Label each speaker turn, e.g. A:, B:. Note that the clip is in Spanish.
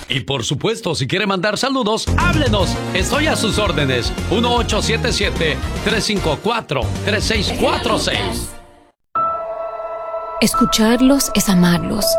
A: Y por supuesto, si quiere mandar saludos, háblenos. Estoy a sus órdenes. 1877-354-3646.
B: Escucharlos es amarlos.